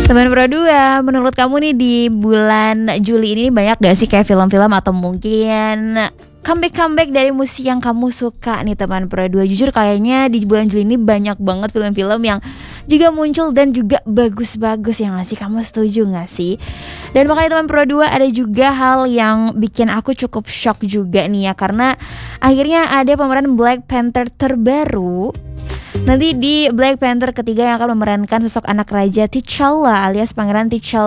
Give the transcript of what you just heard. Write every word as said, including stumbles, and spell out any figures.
Teman Pro dua, menurut kamu nih di bulan Juli ini banyak gak sih kayak film-film atau mungkin comeback-comeback dari musik yang kamu suka nih teman Pro dua? Jujur kayaknya di bulan Juli ini banyak banget film-film yang juga muncul dan juga bagus-bagus ya gak sih? Kamu setuju gak sih? Dan makanya teman Pro dua ada juga hal yang bikin aku cukup shock juga nih ya, karena akhirnya ada pemeran Black Panther terbaru. Nanti di Black Panther ketiga yang akan memerankan sosok anak raja T'Challa alias Pangeran T'Challa